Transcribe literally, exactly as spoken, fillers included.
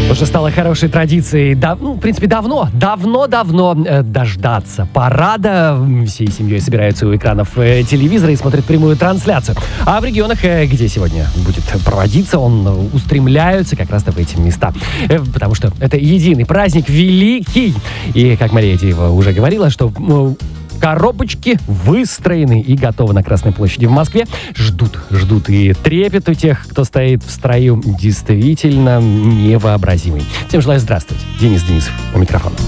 Уже стало хорошей традицией, да, ну, в принципе, давно, давно-давно э, дождаться парада. Всей семьей собираются у экранов э, телевизора и смотрят прямую трансляцию. А в регионах, э, где сегодня будет проводиться, он э, устремляются как раз-то в эти места. Э, потому что это единый праздник великий. И, как Мария Деева уже говорила, что... Э, коробочки выстроены и готовы на Красной площади в Москве. Ждут, ждут. И трепет у тех, кто стоит в строю, действительно невообразимый. Всем желаю здравствовать. Денис Денисов у микрофона.